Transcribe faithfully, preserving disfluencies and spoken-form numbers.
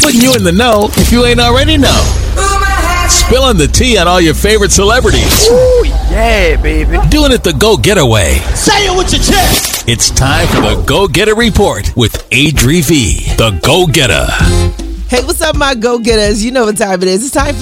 Putting you in the know if you ain't already know. Spilling the tea on all your favorite celebrities. Ooh, yeah, baby. Doing it the go-getter way. Say it with your chest. It's time for the Go-Getter Report with Adri V, the Go-Getter. Hey, what's up, my go-getters? You know what time it is. It's time for